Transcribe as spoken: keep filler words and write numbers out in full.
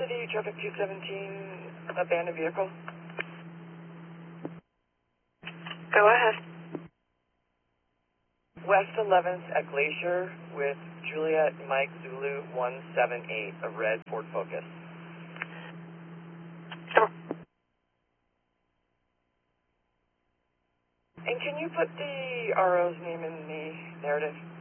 City, traffic two seventeen, abandoned vehicle. Go ahead. West eleventh at Glacier with Juliet Mike Zulu one seven eight, a red Ford Focus. Sure. And can you put the R O's name in the narrative?